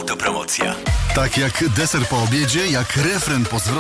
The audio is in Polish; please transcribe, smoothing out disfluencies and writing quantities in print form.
Autopromocja. Tak jak deser po obiedzie, jak refren po zwrocie.